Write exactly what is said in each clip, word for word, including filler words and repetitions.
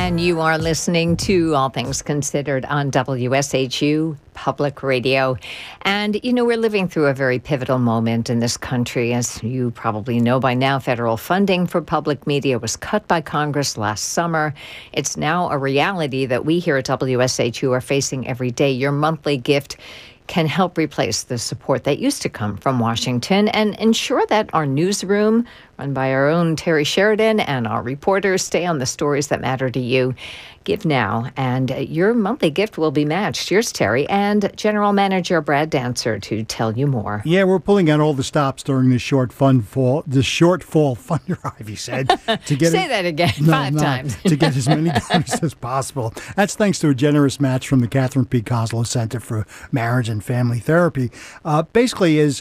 And you are listening to All Things Considered on W S H U Public Radio. And, you know, we're living through a very pivotal moment in this country. As you probably know by now, federal funding for public media was cut by Congress last summer. It's now a reality that we here at W S H U are facing every day. Your monthly gift can help replace the support that used to come from Washington and ensure that our newsroom, run by our own Terry Sheridan, and our reporters stay on the stories that matter to you. Give now, and your monthly gift will be matched. Here's Terry and General Manager Brad Dancer to tell you more. Yeah, we're pulling out all the stops during this short fun fall, this short fall fund drive, he said. To get Say it, that again no, five no, times. To get as many donors as possible. That's thanks to a generous match from the Catherine P. Kozlow Center for Marriage and Family Therapy. Uh, basically is,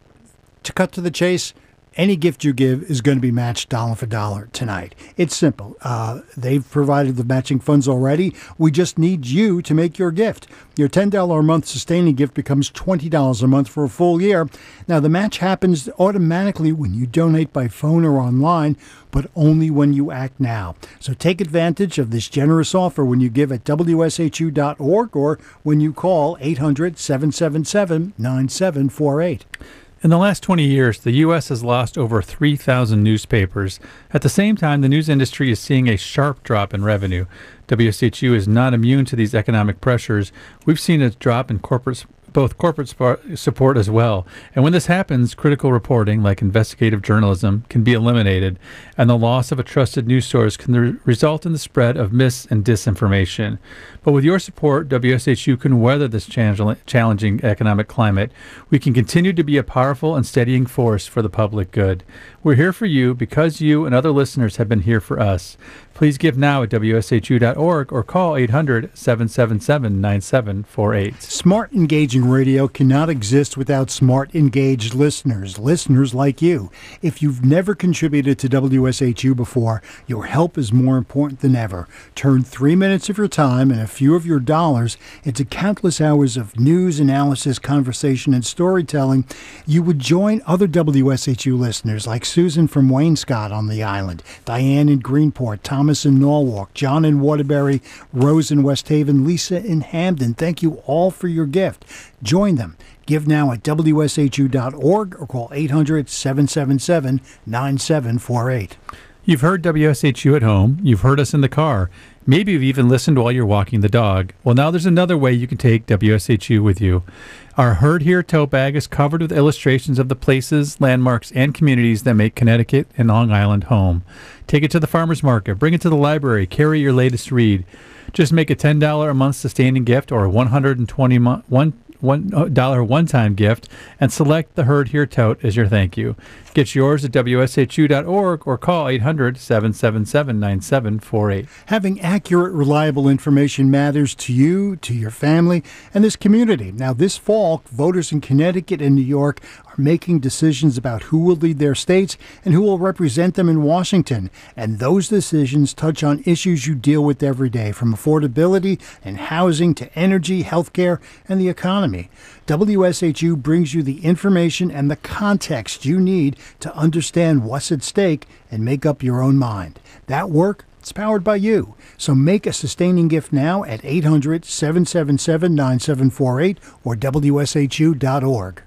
to cut to the chase, any gift you give is going to be matched dollar for dollar tonight. It's simple. Uh, they've provided the matching funds already. We just need you to make your gift. Your ten dollars a month sustaining gift becomes twenty dollars a month for a full year. Now, the match happens automatically when you donate by phone or online, but only when you act now. So take advantage of this generous offer when you give at W S H U dot org or when you call eight hundred, seven seven seven, nine seven four eight. In the last twenty years, the U S has lost over three thousand newspapers. At the same time, the news industry is seeing a sharp drop in revenue. W S H U is not immune to these economic pressures. We've seen a drop in corporate both corporate support as well. And when this happens, critical reporting, like investigative journalism, can be eliminated, and the loss of a trusted news source can re- result in the spread of mis- and disinformation. But with your support, W S H U can weather this challenging economic climate. We can continue to be a powerful and steadying force for the public good. We're here for you because you and other listeners have been here for us. Please give now at W S H U dot org or call eight hundred, seven seven seven, nine seven four eight. Smart, engaging radio cannot exist without smart, engaged listeners, listeners like you. If you've never contributed to W S H U before, your help is more important than ever. Turn three minutes of your time and a few of your dollars into countless hours of news, analysis, conversation, and storytelling. You would join other W S H U listeners like Susan from Waynescott on the island, Diane in Greenport, Thomas in Norwalk, John in Waterbury, Rose in West Haven, Lisa in Hamden. Thank you all for your gift. Join them. Give now at W S H U dot org or call eight hundred, seven seven seven, nine seven four eight. You've heard W S H U at home. You've heard us in the car. Maybe you've even listened while you're walking the dog. Well, now there's another way you can take W S H U with you. Our Heard Here tote bag is covered with illustrations of the places, landmarks, and communities that make Connecticut and Long Island home. Take it to the farmer's market. Bring it to the library. Carry your latest read. Just make a ten dollars a month sustaining gift or a one hundred twenty dollars one one dollar one-time gift and select the Heard Here tote as your thank you. Get yours at W S H U dot org or call eight hundred, seven seven seven, nine seven four eight. Having accurate, reliable information matters to you, to your family, and this community. Now, this fall, voters in Connecticut and New York are making decisions about who will lead their states and who will represent them in Washington. And those decisions touch on issues you deal with every day, from affordability and housing to energy, healthcare, and the economy. W S H U brings you the information and the context you need to understand what's at stake and make up your own mind. That work, it's powered by you. So make a sustaining gift now at eight hundred, seven seven seven, nine seven four eight or W S H U dot org.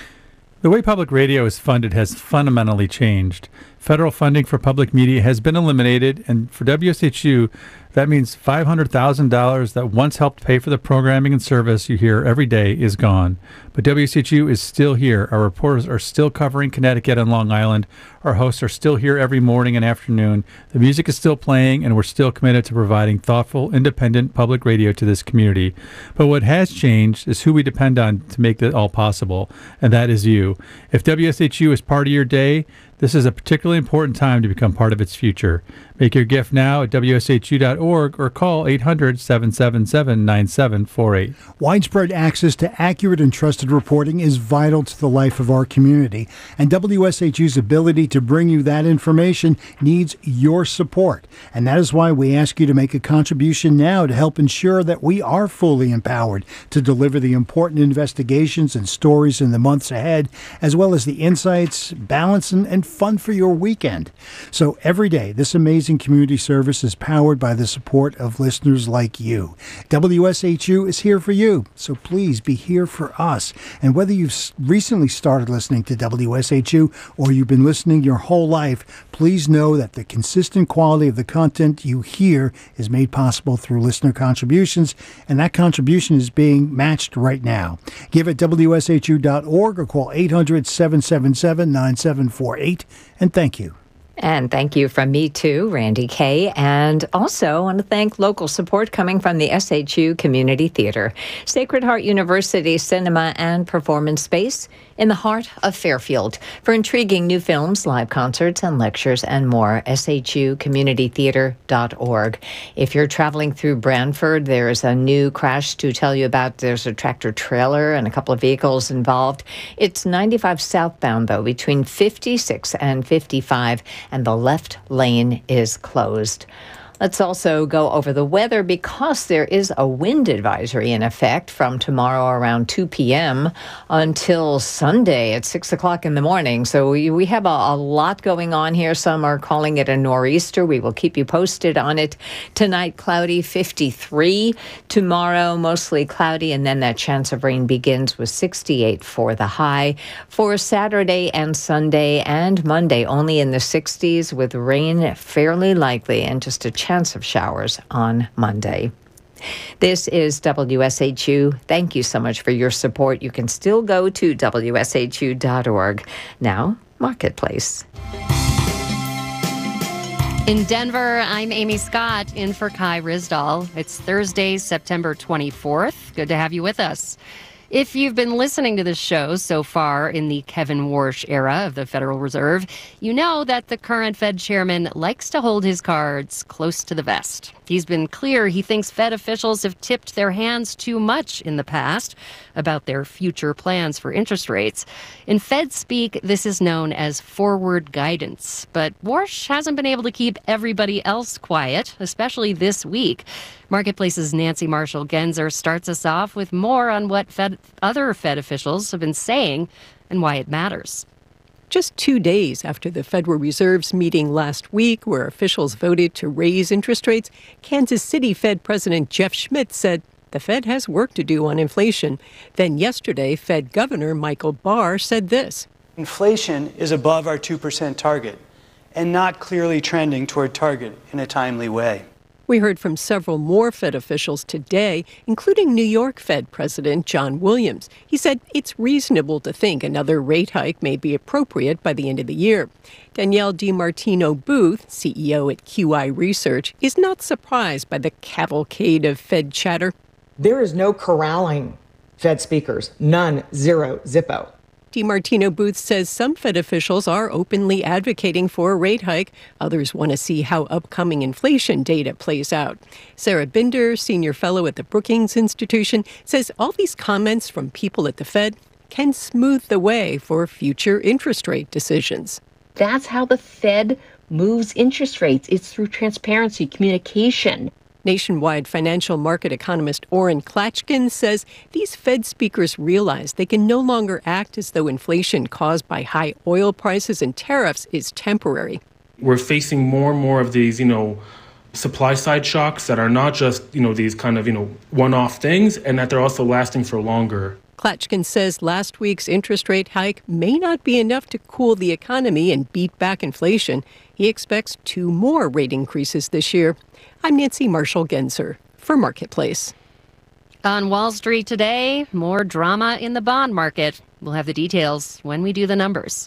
The way public radio is funded has fundamentally changed. Federal funding for public media has been eliminated, and for W S H U, that means five hundred thousand dollars that once helped pay for the programming and service you hear every day is gone. But W S H U is still here. Our reporters are still covering Connecticut and Long Island. Our hosts are still here every morning and afternoon. The music is still playing, and we're still committed to providing thoughtful, independent public radio to this community. But what has changed is who we depend on to make that all possible, and that is you. If W S H U is part of your day, this is a particularly important time to become part of its future. Make your gift now at W S H U dot org or call eight hundred, seven seven seven, nine seven four eight. Widespread access to accurate and trusted reporting is vital to the life of our community, and W S H U's ability to bring you that information needs your support. And that is why we ask you to make a contribution now to help ensure that we are fully empowered to deliver the important investigations and stories in the months ahead, as well as the insights, balance, and, and fun for your weekend. So every day, this amazing community service is powered by the support of listeners like you. W S H U is here for you, so please be here for us. And whether you've recently started listening to W S H U or you've been listening your whole life, please know that the consistent quality of the content you hear is made possible through listener contributions, and that contribution is being matched right now. Give at W S H U dot org or call eight hundred, seven seven seven, nine seven four eight, and thank you. And thank you from me too, Randy Kay. And also I want to thank local support coming from the S H U Community Theater, Sacred Heart University Cinema and Performance Space in the heart of Fairfield. For intriguing new films, live concerts, and lectures, and more, S H U community theater dot org. If you're traveling through Brantford, there's a new crash to tell you about. There's a tractor trailer and a couple of vehicles involved. It's ninety-five southbound, though, between fifty-six and fifty-five, and the left lane is closed. Let's also go over the weather because there is a wind advisory in effect from tomorrow around two p.m. until Sunday at six o'clock in the morning. So we, we have a, a lot going on here. Some are calling it a nor'easter. We will keep you posted on it. Tonight, cloudy, fifty-three. Tomorrow, mostly cloudy, and then that chance of rain begins with sixty-eight for the high. For Saturday and Sunday and Monday, only in the sixties with rain fairly likely and just a chance of showers on Monday. This is W S H U. Thank you so much for your support. You can still go to W S H U dot org. Now, Marketplace. In Denver, I'm Amy Scott, in for Kai Rizdal. It's Thursday, September twenty-fourth. Good to have you with us. If you've been listening to this show so far in the Kevin Warsh era of the Federal Reserve, you know that the current Fed chairman likes to hold his cards close to the vest. He's been clear he thinks Fed officials have tipped their hands too much in the past about their future plans for interest rates. In Fed speak, this is known as forward guidance. But Warsh hasn't been able to keep everybody else quiet, especially this week. Marketplace's Nancy Marshall Genzer starts us off with more on what Fed, other Fed officials have been saying and why it matters. Just two days after the Federal Reserve's meeting last week, where officials voted to raise interest rates, Kansas City Fed President Jeff Schmidt said the Fed has work to do on inflation. Then yesterday, Fed Governor Michael Barr said this. Inflation is above our two percent target and not clearly trending toward target in a timely way. We heard from several more Fed officials today, including New York Fed President John Williams. He said it's reasonable to think another rate hike may be appropriate by the end of the year. Danielle DiMartino Booth, C E O at Q I Research, is not surprised by the cavalcade of Fed chatter. There is no corralling Fed speakers. None. Zero. Zippo. DiMartino Booth says some Fed officials are openly advocating for a rate hike. Others want to see how upcoming inflation data plays out. Sarah Binder, senior fellow at the Brookings Institution, says all these comments from people at the Fed can smooth the way for future interest rate decisions. That's how the Fed moves interest rates. It's through transparency, communication. Nationwide financial market economist Orrin Klatchkin says these Fed speakers realize they can no longer act as though inflation caused by high oil prices and tariffs is temporary. We're facing more and more of these, you know, supply side shocks that are not just, you know, these kind of, you know, one-off things, and that they're also lasting for longer. Klatchkin says last week's interest rate hike may not be enough to cool the economy and beat back inflation. He expects two more rate increases this year. I'm Nancy Marshall Genzer for Marketplace. On Wall Street today, more drama in the bond market. We'll have the details when we do the numbers.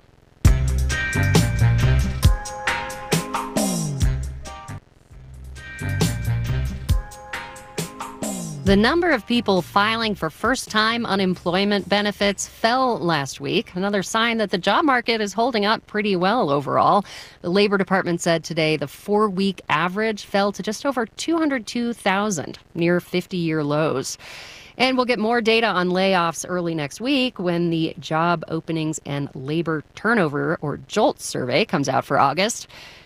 The number of people filing for first-time unemployment benefits fell last week, another sign that the job market is holding up pretty well overall. The Labor Department said today the four-week average fell to just over two hundred two thousand, near fifty-year lows. And we'll get more data on layoffs early next week when the Job Openings and Labor Turnover, or JOLTS survey, comes out for August.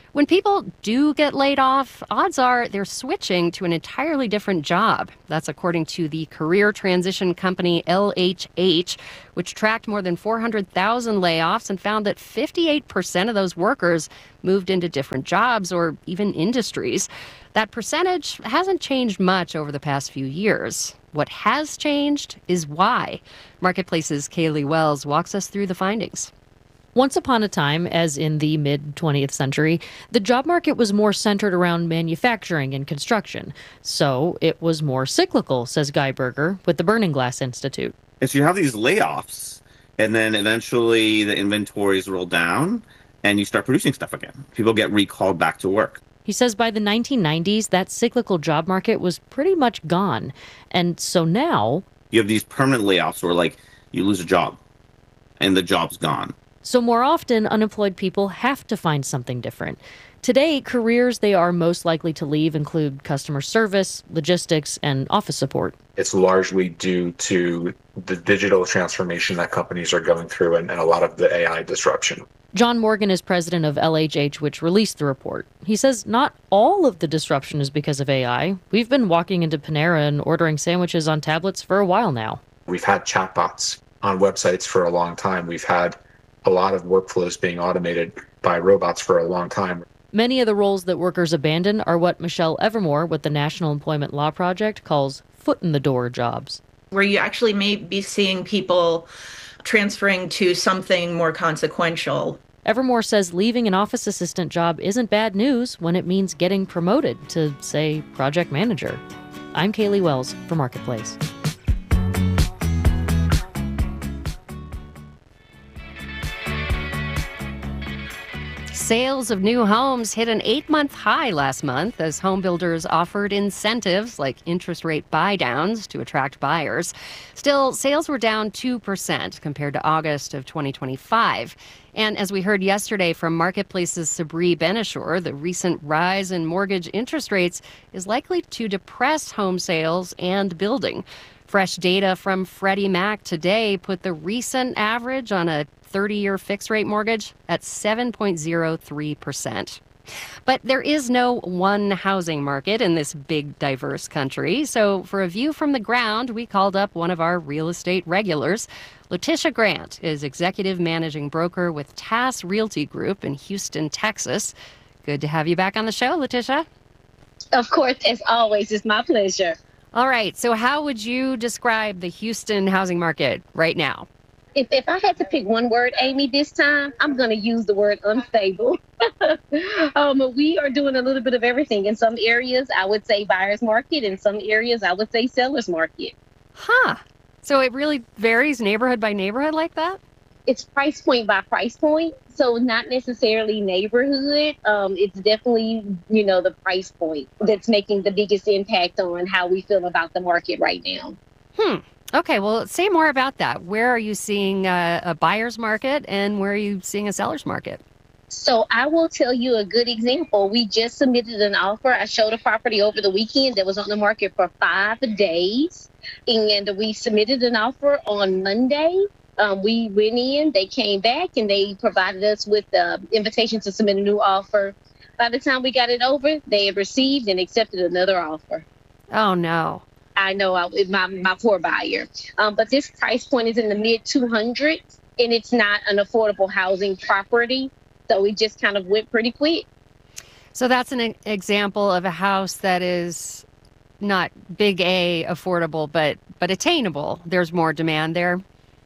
When people do get laid off, odds are they're switching to an entirely different job. That's according to the career transition company L H H, which tracked more than four hundred thousand layoffs and found that fifty-eight percent of those workers moved into different jobs or even industries. That percentage hasn't changed much over the past few years. What has changed is why. Marketplace's Kaylee Wells walks us through the findings. Once upon a time, as in the mid-twentieth century, the job market was more centered around manufacturing and construction. So it was more cyclical, says Guy Berger with the Burning Glass Institute. And so you have these layoffs, and then eventually the inventories roll down, and you start producing stuff again. People get recalled back to work. He says by the nineteen nineties, that cyclical job market was pretty much gone. And so now... You have these permanent layoffs where, like, you lose a job, and the job's gone. So more often, unemployed people have to find something different. Today, careers they are most likely to leave include customer service, logistics, and office support. It's largely due to the digital transformation that companies are going through and, and a lot of the A I disruption. John Morgan is president of L H H, which released the report. He says not all of the disruption is because of A I. We've been walking into Panera and ordering sandwiches on tablets for a while now. We've had chatbots on websites for a long time. We've had a lot of workflows being automated by robots for a long time. Many of the roles that workers abandon are what Michelle Evermore with the National Employment Law Project calls foot-in-the-door jobs. Where you actually may be seeing people transferring to something more consequential. Evermore says leaving an office assistant job isn't bad news when it means getting promoted to, say, project manager. I'm Kaylee Wells for Marketplace. Sales of new homes hit an eight-month high last month as home builders offered incentives like interest rate buy-downs to attract buyers. Still, sales were down two percent compared to August of twenty twenty-five. And as we heard yesterday from Marketplace's Sabri Benishore, the recent rise in mortgage interest rates is likely to depress home sales and building. Fresh data from Freddie Mac today put the recent average on a thirty-year fixed-rate mortgage at seven point zero three percent. But there is no one housing market in this big, diverse country. So for a view from the ground, we called up one of our real estate regulars. Letitia Grant is executive managing broker with Tass Realty Group in Houston, Texas. Good to have you back on the show, Letitia. Of course, as always, it's my pleasure. All right. So how would you describe the Houston housing market right now? If, if I had to pick one word, Amy, this time, I'm going to use the word unstable. um, we are doing a little bit of everything. In some areas, I would say buyer's market. In some areas, I would say seller's market. Huh. So it really varies neighborhood by neighborhood like that? It's price point by price point. So not necessarily neighborhood. Um, it's definitely, you know, the price point that's making the biggest impact on how we feel about the market right now. Hmm. Okay, well, say more about that. Where are you seeing uh, a buyer's market and where are you seeing a seller's market? So I will tell you a good example. We just submitted an offer. I showed a property over the weekend that was on the market for five days. And we submitted an offer on Monday. Um, we went in, they came back, and they provided us with the invitation to submit a new offer. By the time we got it over, they had received and accepted another offer. Oh, no. I know, I, my, my poor buyer. Um, but this price point is in the mid two hundreds, and it's not an affordable housing property. So we just kind of went pretty quick. So that's an example of a house that is not big A affordable, but but attainable. There's more demand there.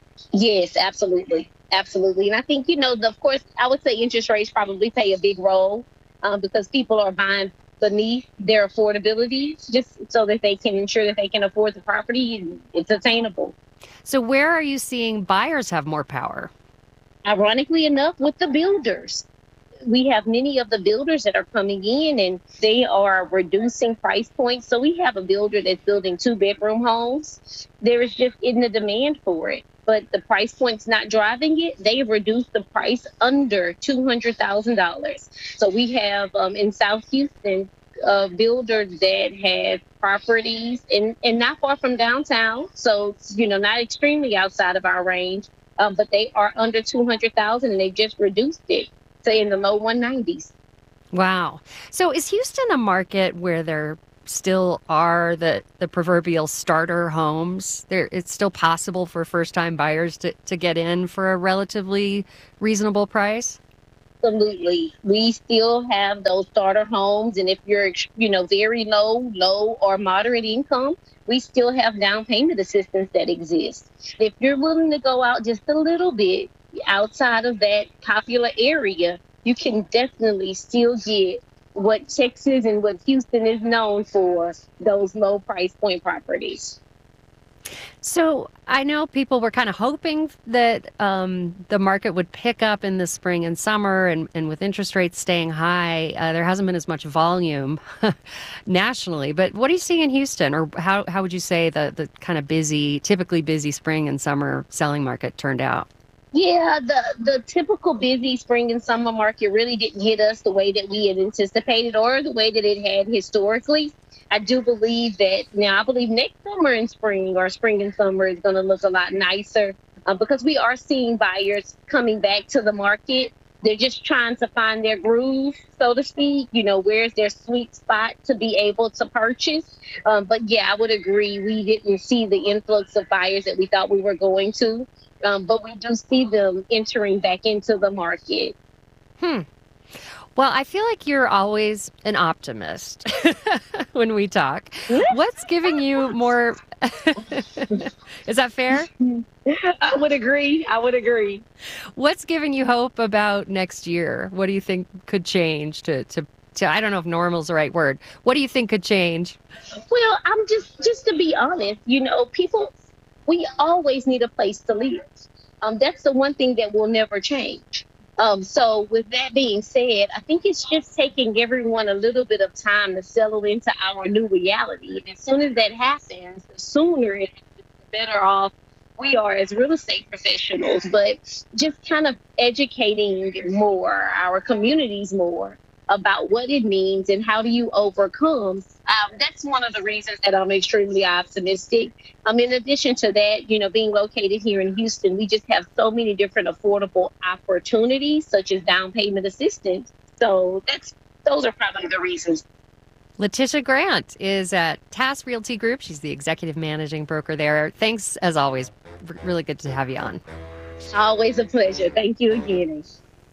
Yes, absolutely. Absolutely. And I think, you know, the, of course, I would say interest rates probably play a big role um, because people are buying beneath their affordability just so that they can ensure that they can afford the property and it's attainable. So where are you seeing buyers have more power? Ironically enough, with the builders. We have many of the builders that are coming in and they are reducing price points. So we have a builder that's building two bedroom homes. There is just in the demand for it, but the price point's not driving it. They've reduced the price under two hundred thousand dollars. So we have um, in South Houston, a builder that has properties in, and not far from downtown. So, you know, not extremely outside of our range, um, but they are under two hundred thousand and they just reduced it. Say in the low one nineties. Wow. So is Houston a market where there still are the, the proverbial starter homes? There, it's still possible for first-time buyers to, to get in for a relatively reasonable price? Absolutely. We still have those starter homes. And if you're, you know, very low, low or moderate income, we still have down payment assistance that exists. If you're willing to go out just a little bit outside of that popular area, you can definitely still get what Texas and what Houston is known for, those low price point properties. So I know people were kind of hoping that um, the market would pick up in the spring and summer, and, and with interest rates staying high, uh, there hasn't been as much volume nationally. But what are you seeing in Houston, or how, how would you say the, the kind of busy, typically busy spring and summer selling market turned out? Yeah, the, the typical busy spring and summer market really didn't hit us the way that we had anticipated or the way that it had historically. I do believe that now, I believe next summer and spring or spring and summer is going to look a lot nicer uh, because we are seeing buyers coming back to the market. They're just trying to find their groove, so to speak. You know, where's their sweet spot to be able to purchase. Um, but yeah, I would agree. We didn't see the influx of buyers that we thought we were going to. Um, but we do see them entering back into the market. Hmm. Well, I feel like you're always an optimist when we talk. What's giving you more? Is that fair? I would agree. I would agree. What's giving you hope about next year? What do you think could change to, to, to I don't know if normal is the right word. What do you think could change? Well, I'm just, just to be honest, you know, people, we always need a place to live. Um, that's the one thing that will never change. Um, so with that being said, I think it's just taking everyone a little bit of time to settle into our new reality. And as soon as that happens, the sooner it happens, the better off we are as real estate professionals. But just kind of educating more, our communities more about what it means and how do you overcome. Um, that's one of the reasons that I'm extremely optimistic. Um, in addition to that, you know, being located here in Houston, we just have so many different affordable opportunities, such as down payment assistance. So that's those are probably the reasons. Letitia Grant is at Tass Realty Group. She's the executive managing broker there. Thanks, as always. R- really good to have you on. Always a pleasure. Thank you again.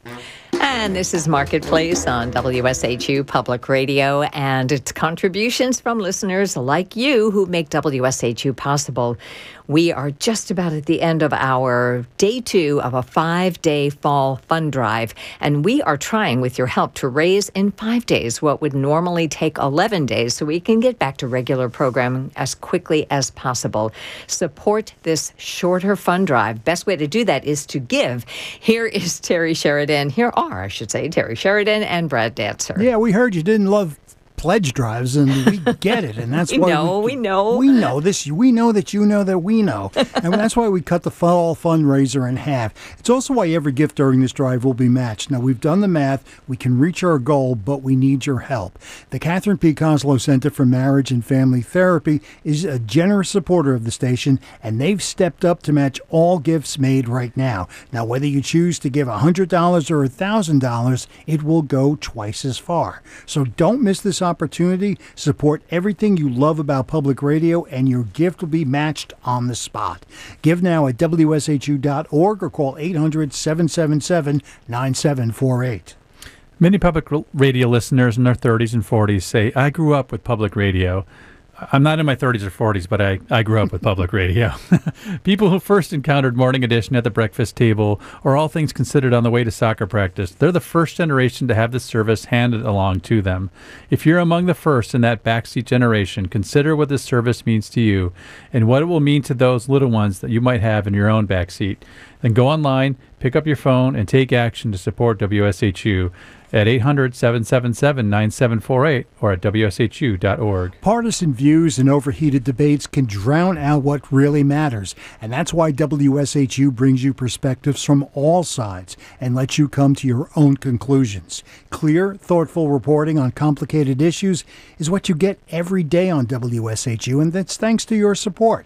And this is Marketplace on W S H U Public Radio, and it's contributions from listeners like you who make W S H U possible. We are just about at the end of our day two of a five-day fall fund drive, and we are trying with your help to raise in five days what would normally take eleven days so we can get back to regular programming as quickly as possible. Support this shorter fund drive. Best way to do that is to give. Here is Terry Sheridan. Here are, I should say, Terry Sheridan and Brad Dancer. Yeah, we heard you didn't love pledge drives, and we get it, and that's we why know, we, we know we know this. We know that you know that we know, and that's why we cut the fall fundraiser in half. It's also why every gift during this drive will be matched. Now, we've done the math. We can reach our goal, but we need your help. The Catherine P. Koslow Center for Marriage and Family Therapy is a generous supporter of the station, and they've stepped up to match all gifts made right now. Now, whether you choose to give one hundred dollars or one thousand dollars, it will go twice as far. So don't miss this opportunity. Support everything you love about public radio, and your gift will be matched on the spot. Give now at W S H U dot org or call eight hundred, seven seven seven, nine seven four eight. Many public radio listeners in their thirties and forties say, I grew up with public radio. I'm not in my thirties or forties, but I, I grew up with public radio. People who first encountered Morning Edition at the breakfast table or All Things Considered on the way to soccer practice, they're the first generation to have this service handed along to them. If you're among the first in that backseat generation, consider what this service means to you and what it will mean to those little ones that you might have in your own backseat. Then go online, pick up your phone, and take action to support W S H U at eight hundred, seven seven seven, nine seven four eight or at W S H U dot org. Partisan views and overheated debates can drown out what really matters, and that's why W S H U brings you perspectives from all sides and lets you come to your own conclusions. Clear, thoughtful reporting on complicated issues is what you get every day on W S H U, and that's thanks to your support.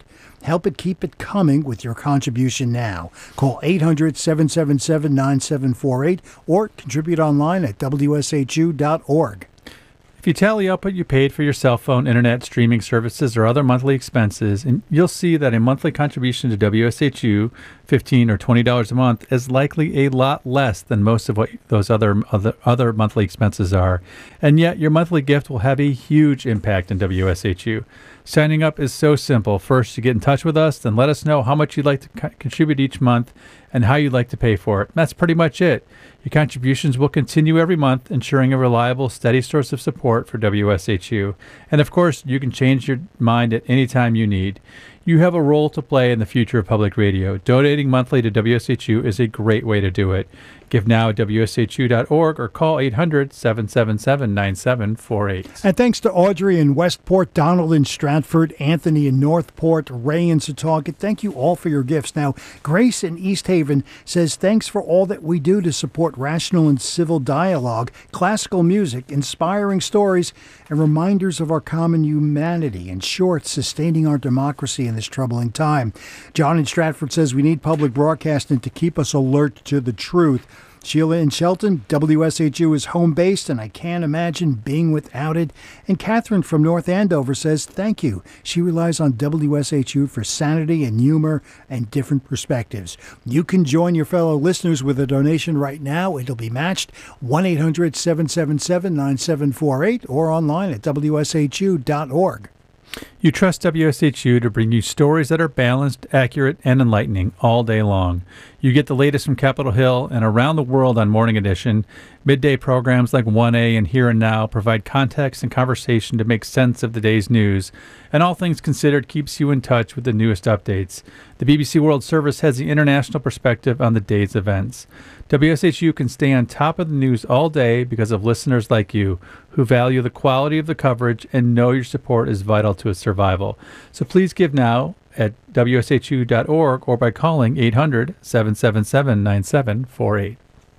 Help it keep it coming with your contribution now. Call eight hundred, seven seven seven, nine seven four eight or contribute online at W S H U dot org. If you tally up what you paid for your cell phone, internet, streaming services, or other monthly expenses, and you'll see that a monthly contribution to W S H U, fifteen dollars or twenty dollars a month, is likely a lot less than most of what those other, other other monthly expenses are. And yet, your monthly gift will have a huge impact on W S H U. Signing up is so simple. First, you get in touch with us, then let us know how much you'd like to co- contribute each month and how you'd like to pay for it. That's pretty much it. Your contributions will continue every month, ensuring a reliable, steady source of support for W S H U. And of course, you can change your mind at any time you need. You have a role to play in the future of public radio. Donating monthly to W S H U is a great way to do it. Give now at W S H U dot org or call eight hundred, seven seven seven, nine seven four eight. And thanks to Audrey in Westport, Donald in Stratford, Anthony in Northport, Ray in Setauket. Thank you all for your gifts. Now, Grace in East Haven says, thanks for all that we do to support rational and civil dialogue, classical music, inspiring stories, and reminders of our common humanity. In short, sustaining our democracy in this troubling time. John in Stratford says we need public broadcasting to keep us alert to the truth. Sheila in Shelton, W S H U is home-based, and I can't imagine being without it. And Catherine from North Andover says, thank you. She relies on W S H U for sanity and humor and different perspectives. You can join your fellow listeners with a donation right now. It'll be matched one eight hundred, seven seven seven, nine seven four eight or online at W S H U dot org. You trust W S H U to bring you stories that are balanced, accurate, and enlightening all day long. You get the latest from Capitol Hill and around the world on Morning Edition. Midday programs like one A and Here and Now provide context and conversation to make sense of the day's news. And All Things Considered keeps you in touch with the newest updates. The B B C World Service has the international perspective on the day's events. W S H U can stay on top of the news all day because of listeners like you who value the quality of the coverage and know your support is vital to its survival. So please give now at W S H U dot org or by calling eight hundred, seven seven seven, nine seven four eight.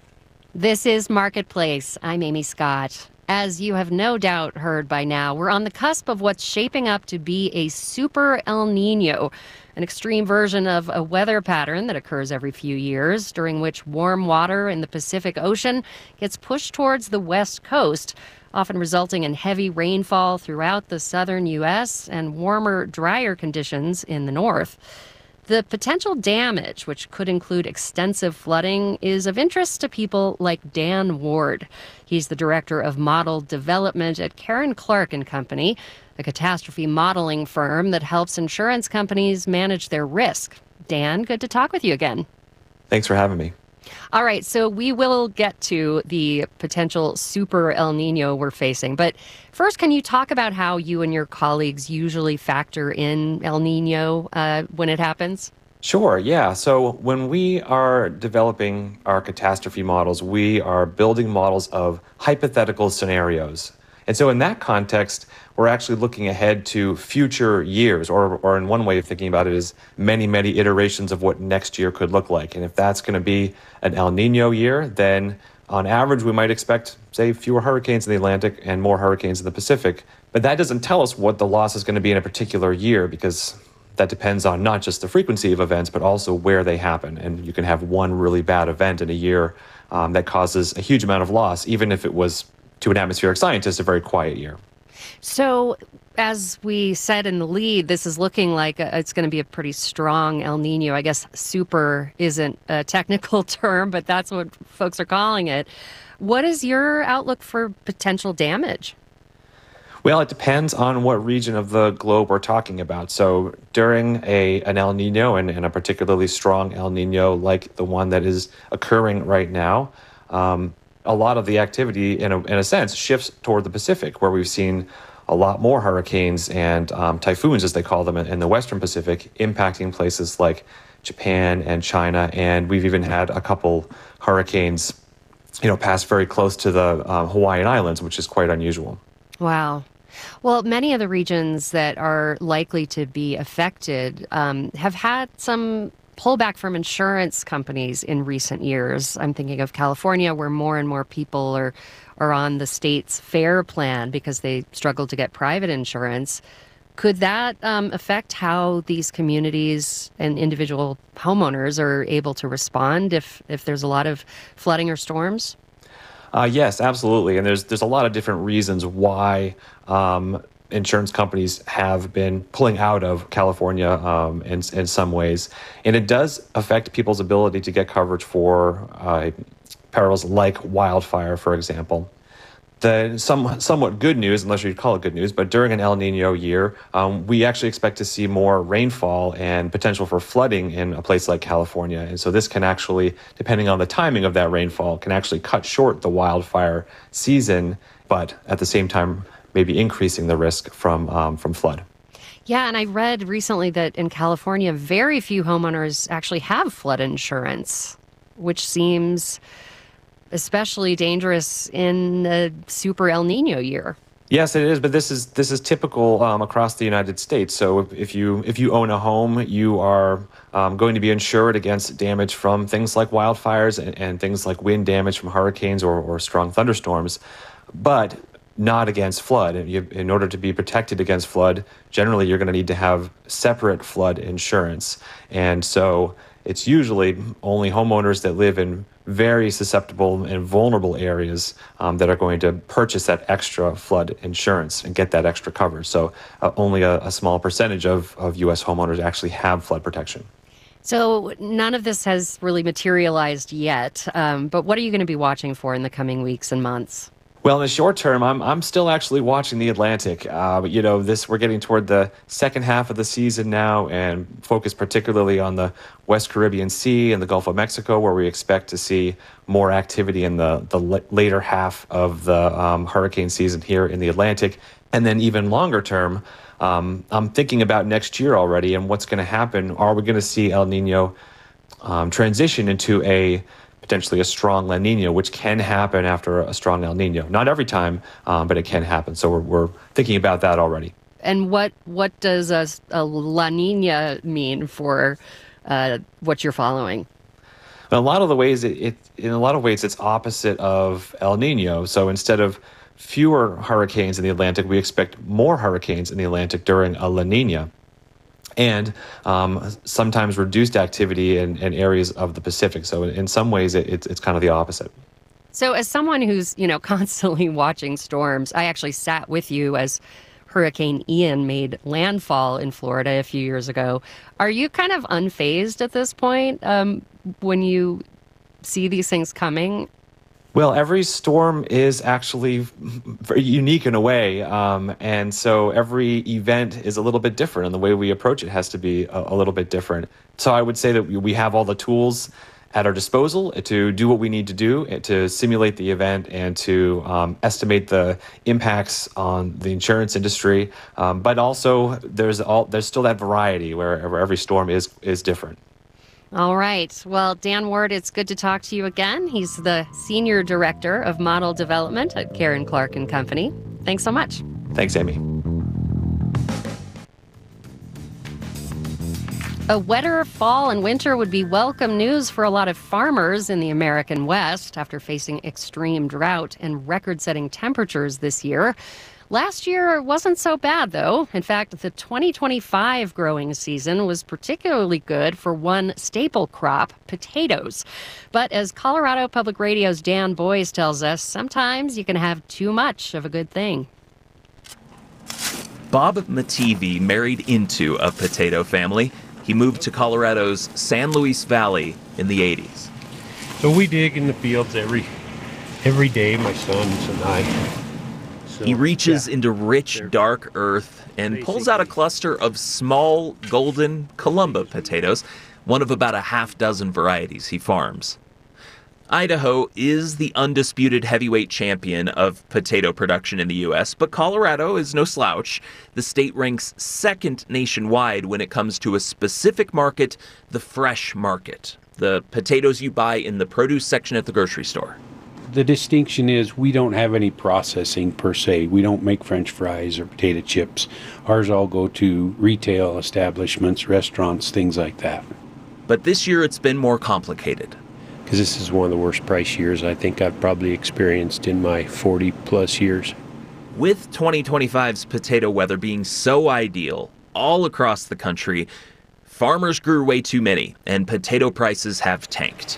This is Marketplace. I'm Amy Scott. As you have no doubt heard by now, we're on the cusp of what's shaping up to be a super El Nino, an extreme version of a weather pattern that occurs every few years, during which warm water in the Pacific Ocean gets pushed towards the west coast, often resulting in heavy rainfall throughout the southern U S and warmer, drier conditions in the north. The potential damage, which could include extensive flooding, is of interest to people like Dan Ward. He's the director of model development at Karen Clark and Company, a catastrophe modeling firm that helps insurance companies manage their risk. Dan, good to talk with you again. Thanks for having me. All right, so we will get to the potential super El Nino we're facing. But first, can you talk about how you and your colleagues usually factor in El Nino uh, when it happens? Sure, yeah. So when we are developing our catastrophe models, we are building models of hypothetical scenarios. And so in that context, we're actually looking ahead to future years, or, or in one way of thinking about it is many, many iterations of what next year could look like. And if that's going to be an El Nino year, then on average, we might expect, say, fewer hurricanes in the Atlantic and more hurricanes in the Pacific. But that doesn't tell us what the loss is going to be in a particular year, because that depends on not just the frequency of events, but also where they happen. And you can have one really bad event in a year um, that causes a huge amount of loss, even if it was, to an atmospheric scientist, a very quiet year. So, as we said in the lead, this is looking like a, it's going to be a pretty strong El Nino. I guess super isn't a technical term, but that's what folks are calling it. What is your outlook for potential damage? Well, it depends on what region of the globe we're talking about. So during a an El Nino, and, and a particularly strong El Nino like the one that is occurring right now, um, a lot of the activity, in a, in a sense, shifts toward the Pacific, where we've seen a lot more hurricanes and um, typhoons, as they call them, in, in the Western Pacific, impacting places like Japan and China. And we've even had a couple hurricanes, you know, pass very close to the uh, Hawaiian Islands, which is quite unusual. Wow. Well, many of the regions that are likely to be affected um, have had some pullback from insurance companies in recent years. I'm thinking of California, where more and more people are are on the state's FAIR plan because they struggle to get private insurance. Could that um, affect how these communities and individual homeowners are able to respond if, if there's a lot of flooding or storms? Uh, yes, absolutely. And there's there's a lot of different reasons why um, insurance companies have been pulling out of California um, in, in some ways. And it does affect people's ability to get coverage for uh, perils like wildfire, for example. The some, somewhat good news, unless you'd call it good news, but during an El Nino year, um, we actually expect to see more rainfall and potential for flooding in a place like California. And so this can actually, depending on the timing of that rainfall, can actually cut short the wildfire season, but at the same time, maybe increasing the risk from um, from flood. Yeah, and I read recently that in California, very few homeowners actually have flood insurance, which seems especially dangerous in a super El Nino year. Yes, it is, but this is this is typical um, across the United States. So if, if you if you own a home, you are um, going to be insured against damage from things like wildfires and, and things like wind damage from hurricanes or, or strong thunderstorms, but not against flood. And you, in order to be protected against flood, generally you're going to need to have separate flood insurance. And so it's usually only homeowners that live in very susceptible and vulnerable areas um, that are going to purchase that extra flood insurance and get that extra coverage. So uh, only a, a small percentage of, of U S homeowners actually have flood protection. So none of this has really materialized yet, um, but what are you going to be watching for in the coming weeks and months? Well, in the short term, I'm I'm still actually watching the Atlantic. Uh, you know, this we're getting toward the second half of the season now, and focus particularly on the West Caribbean Sea and the Gulf of Mexico, where we expect to see more activity in the the l- later half of the um, hurricane season here in the Atlantic, and then even longer term. Um, I'm thinking about next year already and what's going to happen. Are we going to see El Nino um, transition into a potentially a strong La Nina, which can happen after a strong El Nino? Not every time, um, but it can happen. So we're, we're thinking about that already. And what what does a, a La Nina mean for uh, what you're following? In a lot of the ways, it, it in a lot of ways it's opposite of El Nino. So instead of fewer hurricanes in the Atlantic, we expect more hurricanes in the Atlantic during a La Nina. And um, sometimes reduced activity in, in areas of the Pacific. So in some ways, it, it's, it's kind of the opposite. So as someone who's, you know, constantly watching storms, I actually sat with you as Hurricane Ian made landfall in Florida a few years ago. Are you kind of unfazed at this point um, when you see these things coming? Well, every storm is actually very unique in a way. Um, and so every event is a little bit different, and the way we approach it has to be a, a little bit different. So I would say that we have all the tools at our disposal to do what we need to do, to simulate the event and to um, estimate the impacts on the insurance industry. Um, but also there's all there's still that variety where, where every storm is is different. All right. Well, Dan Ward, it's good to talk to you again. He's the Senior Director of Model Development at Karen Clark and Company. Thanks so much. Thanks, Amy. A wetter fall and winter would be welcome news for a lot of farmers in the American West after facing extreme drought and record-setting temperatures this year. Last year wasn't so bad, though. In fact, the twenty twenty-five growing season was particularly good for one staple crop, potatoes. But as Colorado Public Radio's Dan Boyes tells us, sometimes you can have too much of a good thing. Bob Mativi married into a potato family. He moved to Colorado's San Luis Valley in the eighties. So we dig in the fields every every day, my sons and I. So, he reaches yeah. into rich, dark earth and pulls out a cluster of small, golden Columba potatoes, one of about a half dozen varieties he farms. Idaho is the undisputed heavyweight champion of potato production in the U S, but Colorado is no slouch. The state ranks second nationwide when it comes to a specific market, the fresh market, the potatoes you buy in the produce section at the grocery store. The distinction is we don't have any processing per se. We don't make French fries or potato chips. Ours all go to retail establishments, restaurants, things like that. But this year it's been more complicated. Because this is one of the worst price years I think I've probably experienced in my forty plus years. With twenty twenty-five's potato weather being so ideal all across the country, farmers grew way too many, and potato prices have tanked.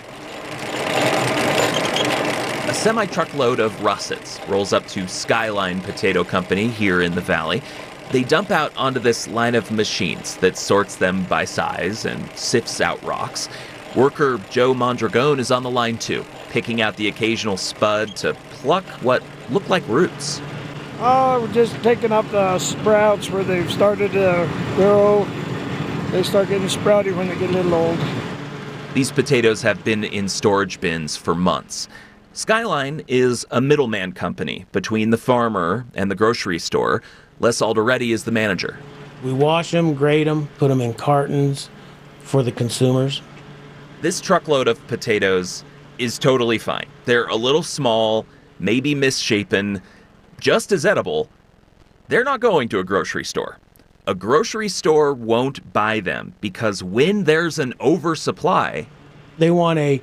A semi-truckload of russets rolls up to Skyline Potato Company here in the valley. They dump out onto this line of machines that sorts them by size and sifts out rocks. Worker Joe Mondragone is on the line too, picking out the occasional spud to pluck what look like roots. Oh, we're just taking up the sprouts where they've started to grow. They start getting sprouty when they get a little old. These potatoes have been in storage bins for months. Skyline is a middleman company between the farmer and the grocery store. Les Alderetti is the manager. We wash them, grade them, put them in cartons for the consumers. This truckload of potatoes is totally fine. They're a little small, maybe misshapen, just as edible. They're not going to a grocery store. A grocery store won't buy them because when there's an oversupply, they want a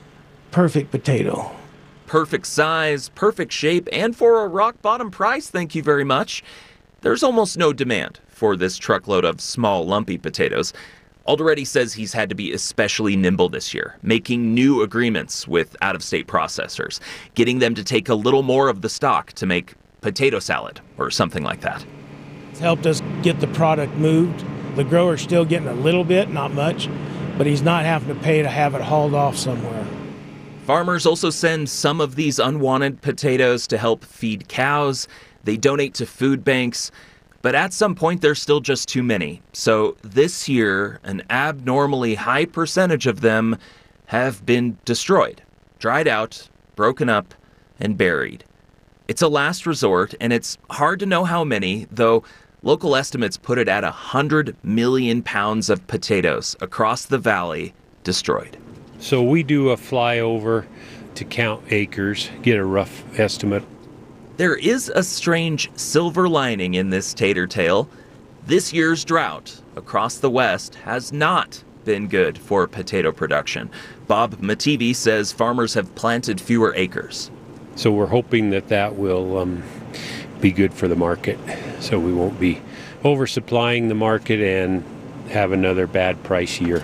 perfect potato. Perfect size, perfect shape, and for a rock-bottom price, thank you very much. There's almost no demand for this truckload of small, lumpy potatoes. Alderetti says he's had to be especially nimble this year, making new agreements with out-of-state processors, getting them to take a little more of the stock to make potato salad or something like that. It's helped us get the product moved. The grower's still getting a little bit, not much, but he's not having to pay to have it hauled off somewhere. Farmers also send some of these unwanted potatoes to help feed cows. They donate to food banks. But at some point, there's still just too many. So this year, an abnormally high percentage of them have been destroyed, dried out, broken up, and buried. It's a last resort, and it's hard to know how many, though local estimates put it at one hundred million pounds of potatoes across the valley destroyed. So we do a flyover to count acres, get a rough estimate. There is a strange silver lining in this tater tale. This year's drought across the West has not been good for potato production. Bob Mativi says farmers have planted fewer acres. So we're hoping that that will um, be good for the market, so we won't be oversupplying the market and have another bad price year.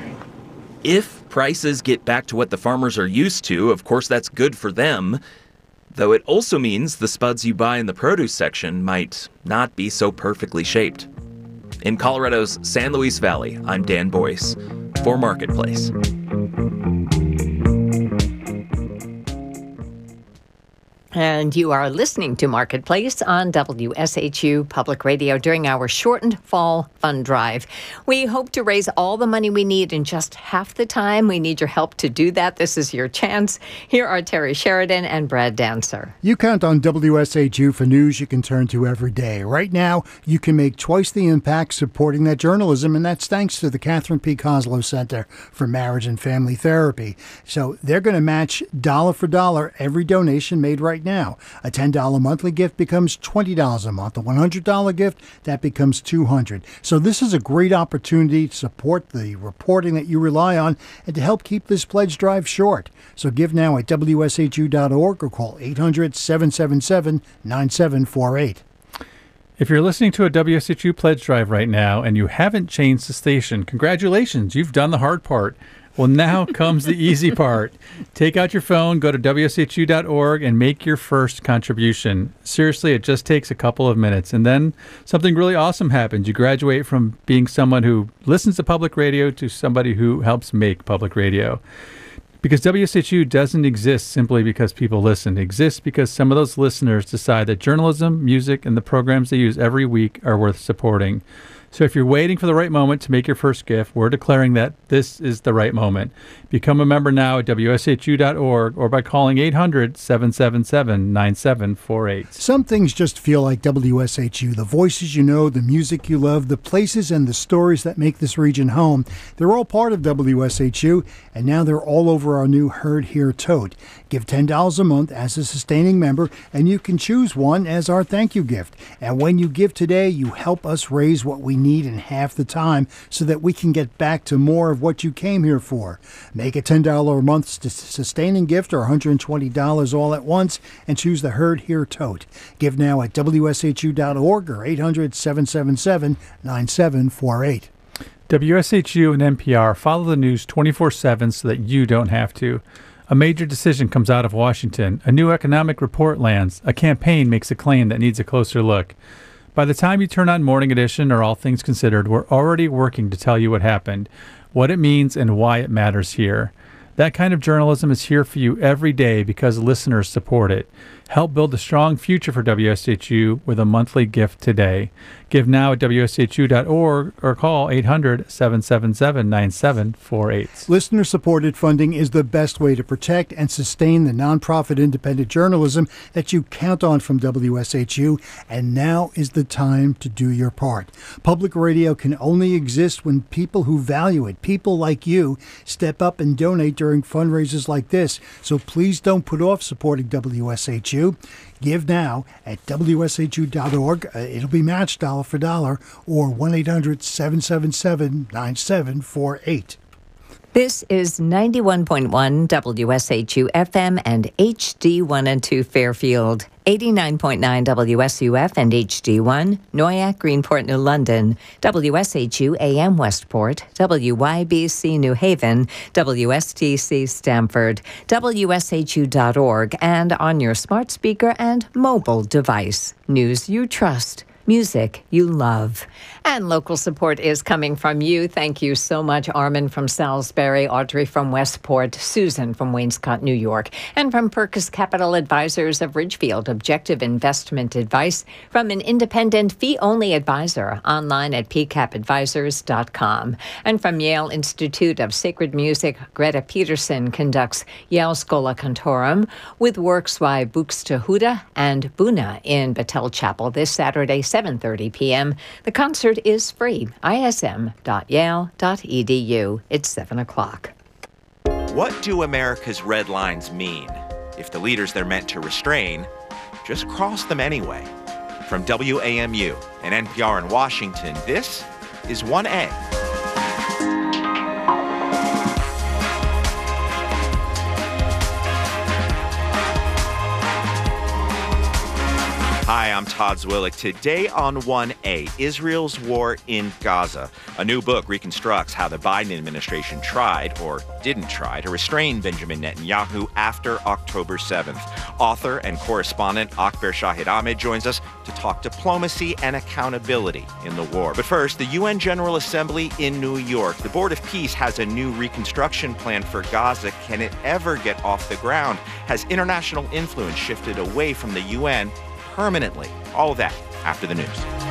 If prices get back to what the farmers are used to, of course that's good for them. Though it also means the spuds you buy in the produce section might not be so perfectly shaped. In Colorado's San Luis Valley, I'm Dan Boyce for Marketplace. And you are listening to Marketplace on W S H U Public Radio during our shortened fall fund drive. We hope to raise all the money we need in just half the time. We need your help to do that. This is your chance. Here are Terry Sheridan and Brad Dancer. You count on W S H U for news you can turn to every day. Right now, you can make twice the impact supporting that journalism, and that's thanks to the Catherine P. Koslow Center for Marriage and Family Therapy. So they're going to match dollar for dollar every donation made right now. A ten dollars monthly gift becomes twenty dollars a month. A one hundred dollars gift, that becomes two hundred dollars. So this is a great opportunity to support the reporting that you rely on and to help keep this pledge drive short. So give now at W S H U dot org or call eight hundred, seven seven seven, nine seven four eight. If you're listening to a W S H U pledge drive right now and you haven't changed the station, congratulations, you've done the hard part. Well, now comes the easy part. Take out your phone, go to W S H U dot org, and make your first contribution. Seriously, it just takes a couple of minutes. And then something really awesome happens. You graduate from being someone who listens to public radio to somebody who helps make public radio. Because W S H U doesn't exist simply because people listen. It exists because some of those listeners decide that journalism, music, and the programs they use every week are worth supporting. So if you're waiting for the right moment to make your first gift, we're declaring that this is the right moment. Become a member now at W S H U dot org or by calling eight hundred, seven seven seven, nine seven four eight. Some things just feel like W S H U. The voices you know, the music you love, the places and the stories that make this region home. They're all part of W S H U, and now they're all over our new Heard Here tote. Give ten dollars a month as a sustaining member, and you can choose one as our thank you gift. And when you give today, you help us raise what we need need in half the time so that we can get back to more of what you came here for. Make a ten dollars a month sustaining gift or one hundred twenty dollars all at once and choose the Heard Here tote. Give now at W S H U dot org or eight hundred, seven seven seven, nine seven four eight. W S H U and N P R follow the news twenty-four seven so that you don't have to. A major decision comes out of Washington. A new economic report lands. A campaign makes a claim that needs a closer look. By the time you turn on Morning Edition or All Things Considered, we're already working to tell you what happened, what it means, and why it matters here. That kind of journalism is here for you every day because listeners support it. Help build a strong future for W S H U with a monthly gift today. Give now at W S H U dot org or call eight hundred, seven seven seven, nine seven four eight. Listener-supported funding is the best way to protect and sustain the nonprofit independent journalism that you count on from W S H U, and now is the time to do your part. Public radio can only exist when people who value it, people like you, step up and donate during fundraisers like this. So please don't put off supporting W S H U. Give now at W S H U dot org. Uh, it'll be matched dollar for dollar, or one eight hundred, seven seven seven, nine seven four eight. This is ninety-one point one W S H U F M and H D one and two Fairfield, eighty-nine point nine W S U F and H D one, Noyak, Greenport, New London, W S H U A M Westport, W Y B C New Haven, W S T C Stamford, W S H U dot org, and on your smart speaker and mobile device. News you trust. Music you love. And local support is coming from you. Thank you so much, Armin from Salisbury, Audrey from Westport, Susan from Wainscott, New York, and from Perkis Capital Advisors of Ridgefield, objective investment advice from an independent fee-only advisor online at p cap advisors dot com. And from Yale Institute of Sacred Music, Greta Peterson conducts Yale Schola Cantorum with works by Buxtehude and Buna in Battelle Chapel this Saturday, seven thirty p.m. The concert is free. I S M dot yale dot e d u. It's seven o'clock. What do America's red lines mean? If the leaders they're meant to restrain just cross them anyway. From W A M U and N P R in Washington, this is one A. Hi, I'm Todd Zwillich. Today on one A, Israel's war in Gaza. A new book reconstructs how the Biden administration tried, or didn't try, to restrain Benjamin Netanyahu after October seventh. Author and correspondent Akber Shahid Ahmed joins us to talk diplomacy and accountability in the war. But first, the U N General Assembly in New York. The Board of Peace has a new reconstruction plan for Gaza. Can it ever get off the ground? Has international influence shifted away from the U N permanently? All of that after the news.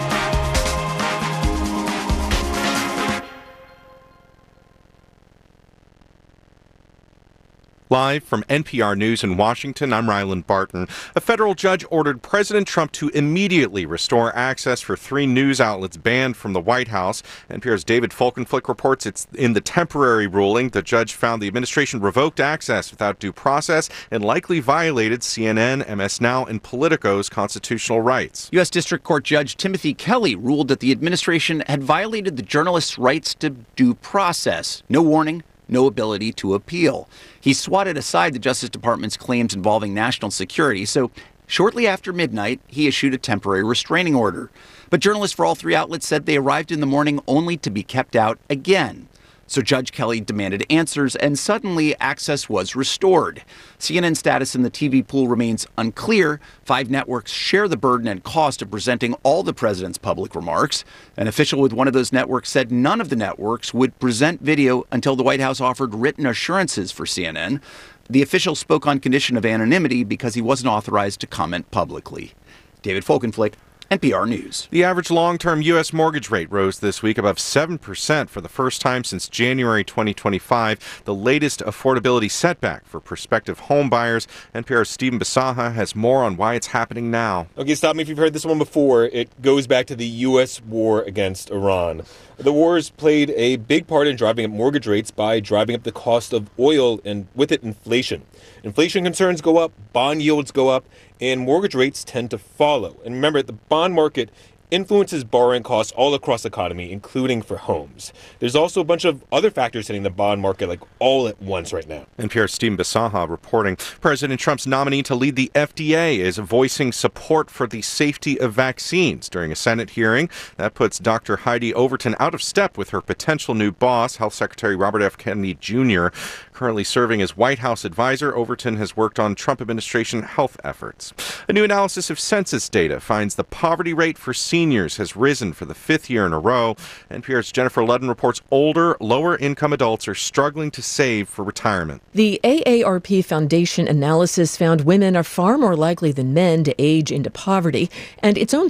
Live from N P R News in Washington, I'm Ryland Barton. A federal judge ordered President Trump to immediately restore access for three news outlets banned from the White House. N P R's David Folkenflik reports it's in the temporary ruling. The judge found the administration revoked access without due process and likely violated C N N, M S Now, and Politico's constitutional rights. U S. District Court Judge Timothy Kelly ruled that the administration had violated the journalists' rights to due process. No warning, no ability to appeal. He swatted aside the Justice Department's claims involving national security, so shortly after midnight, he issued a temporary restraining order. But journalists for all three outlets said they arrived in the morning only to be kept out again. So Judge Kelly demanded answers, and suddenly access was restored. C N N's status in the T V pool remains unclear. Five networks share the burden and cost of presenting all the president's public remarks. An official with one of those networks said none of the networks would present video until the White House offered written assurances for C N N. The official spoke on condition of anonymity because he wasn't authorized to comment publicly. David Folkenflik, N P R News. The average long-term U S mortgage rate rose this week above seven percent for the first time since January twenty twenty-five, the latest affordability setback for prospective home buyers. N P R's Stephen Basaha has more on why it's happening now. Okay, stop me if you've heard this one before. It goes back to the U S war against Iran. The war has played a big part in driving up mortgage rates by driving up the cost of oil and with it inflation. Inflation concerns go up, bond yields go up, and mortgage rates tend to follow. And remember, the bond market influences borrowing costs all across the economy, including for homes. There's also a bunch of other factors hitting the bond market like all at once right now. N P R's Stephen Bisaha reporting. President Trump's nominee to lead the F D A is voicing support for the safety of vaccines during a Senate hearing. That puts Doctor Heidi Overton out of step with her potential new boss, Health Secretary Robert F. Kennedy Junior Currently serving as White House advisor, Overton has worked on Trump administration health efforts. A new analysis of census data finds the poverty rate for seniors has risen for the fifth year in a row. N P R's Jennifer Ludden reports older, lower-income adults are struggling to save for retirement. The A A R P Foundation analysis found women are far more likely than men to age into poverty, and its own